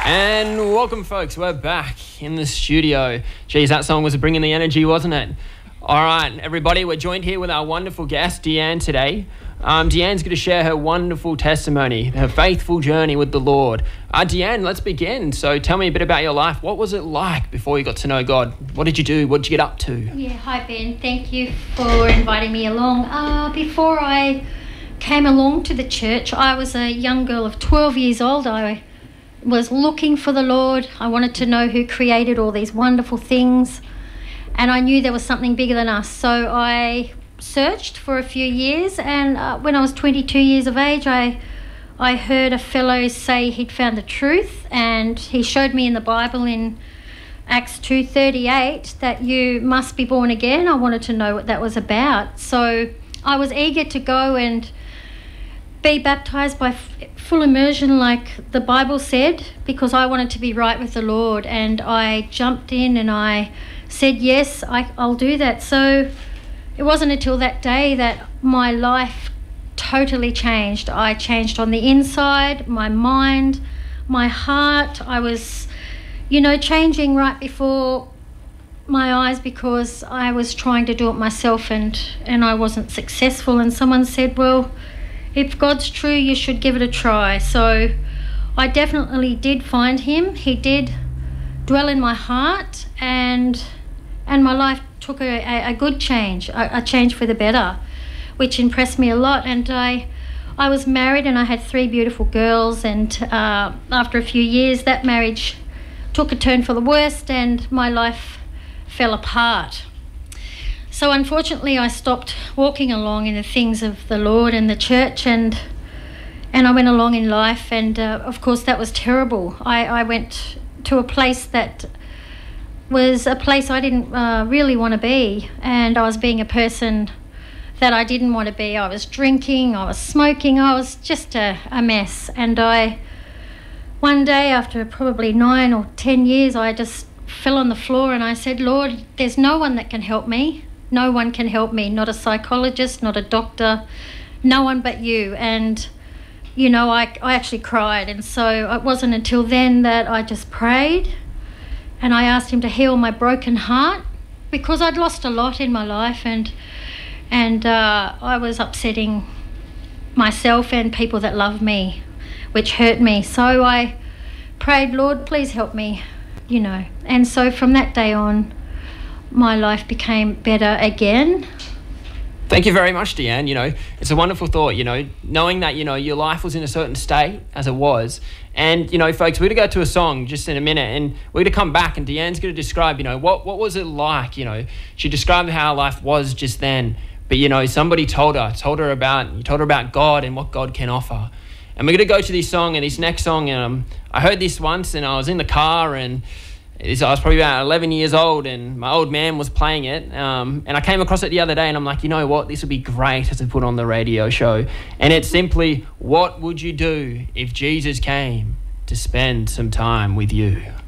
And welcome, folks. We're back in the studio. Geez, that song was bringing the energy, wasn't it? All right, everybody, we're joined here with our wonderful guest, Deanne, today. Deanne's going to share her wonderful testimony, her faithful journey with the Lord. Deanne, let's begin. So tell me a bit about your life. What was it like before you got to know God? What did you do? What did you get up to? Yeah, hi, Ben. Thank you for inviting me along. Before I came along to the church, I was a young girl of 12 years old. I was looking for the Lord. I wanted to know who created all these wonderful things, and I knew there was something bigger than us. So I searched for a few years, and when I was 22 years of age, I heard a fellow say he'd found the truth, and he showed me in the Bible in Acts 2:38 that you must be born again. I wanted to know what that was about. So I was eager to go and be baptised by full immersion like the Bible said, because I wanted to be right with the Lord, and I jumped in and I said, yes, I'll do that. So it wasn't until that day that my life totally changed. I changed on the inside, my mind, my heart. I was, changing right before my eyes, because I was trying to do it myself and I wasn't successful. And someone said, well, if God's true, you should give it a try. So I definitely did find him. He did dwell in my heart, and my life took a good change, a change for the better, which impressed me a lot. And I was married and I had 3 beautiful girls, and after a few years that marriage took a turn for the worst and my life fell apart. So unfortunately I stopped walking along in the things of the Lord and the church, and I went along in life, and of course that was terrible. I went to a place that was a place I didn't really want to be, and I was being a person that I didn't want to be. I was drinking, I was smoking, I was just a mess. And one day after probably 9 or 10 years, I just fell on the floor and I said, Lord, there's no one that can help me. No one can help me, not a psychologist, not a doctor, no one but you. And, I actually cried. And so it wasn't until then that I just prayed and I asked him to heal my broken heart, because I'd lost a lot in my life, and I was upsetting myself and people that love me, which hurt me. So I prayed, Lord, please help me, And so from that day on, my life became better again. Thank you very much, Deanne. It's a wonderful thought, knowing that, your life was in a certain state as it was. And, folks, we're going to go to a song just in a minute, and we're going to come back, and Deanne's going to describe, what was it like, She described how life was just then. But, somebody told her about God and what God can offer. And we're going to go to this song, and this next song, I heard this once, and I was in the car, and I was probably about 11 years old, and my old man was playing it, and I came across it the other day, and I'm like, you know what, this would be great to put on the radio show. And it's simply, what would you do if Jesus came to spend some time with you?